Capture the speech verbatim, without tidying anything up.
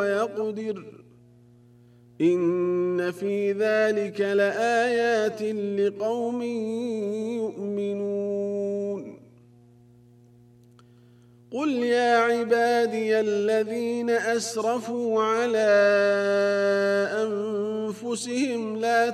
ويقدر إن في ذلك لآيات لقوم يؤمنون قل يا عبادي الذين أسرفوا على أنفسهم لا